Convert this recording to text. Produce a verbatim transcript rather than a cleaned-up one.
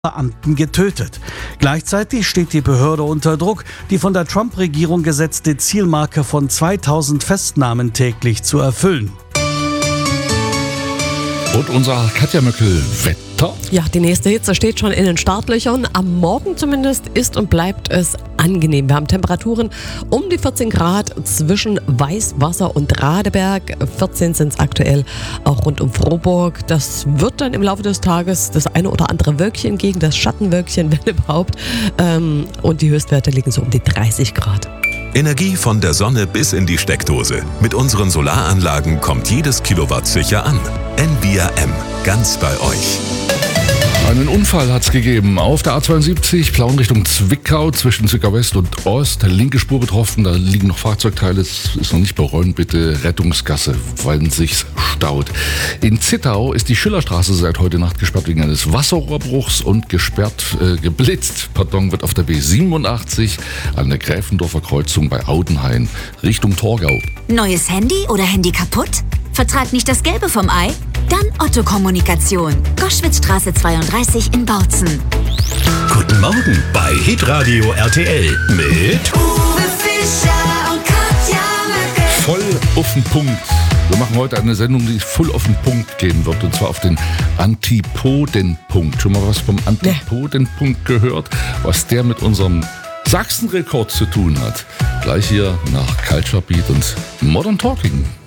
Beamten getötet. Gleichzeitig steht die Behörde unter Druck, die von der Trump-Regierung gesetzte Zielmarke von zweitausend Festnahmen täglich zu erfüllen. Und unser Katja Möckel Wetter. Ja, die nächste Hitze steht schon in den Startlöchern. Am Morgen zumindest ist und bleibt es angenehm. Wir haben Temperaturen um die vierzehn Grad zwischen Weißwasser und Radeberg. vierzehn sind es aktuell auch rund um Frohburg. Das wird dann im Laufe des Tages das eine oder andere Wölkchen gegen das Schattenwölkchen, wenn überhaupt. Ähm, und die Höchstwerte liegen so um die dreißig Grad. Energie von der Sonne bis in die Steckdose. Mit unseren Solaranlagen kommt jedes Kilowatt sicher an. N V R M, ganz bei euch. Einen Unfall hat es gegeben auf der A zweiundsiebzig, Plauen Richtung Zwickau, zwischen Zwickau West und Ost. Linke Spur betroffen, da liegen noch Fahrzeugteile, es ist noch nicht beräumt, bitte Rettungsgasse, weil es sich staut. In Zittau ist die Schillerstraße seit heute Nacht gesperrt wegen eines Wasserrohrbruchs und gesperrt, äh, geblitzt, pardon, wird auf der B siebenundachtzig an der Gräfendorfer Kreuzung bei Audenhain Richtung Torgau. Neues Handy oder Handy kaputt? Vertrag nicht das Gelbe vom Ei? Dann Otto Kommunikation. Goschwitzstraße zweiunddreißig in Bautzen. Guten Morgen bei Hitradio R T L mit Uwe Fischer und Katja Möckel. Voll auf den Punkt. Wir machen heute eine Sendung, die voll auf den Punkt gehen wird, und zwar auf den Antipodenpunkt. Schon mal was vom Antipodenpunkt gehört, was der mit unserem Sachsenrekord zu tun hat? Gleich hier nach Culture Beat und Modern Talking.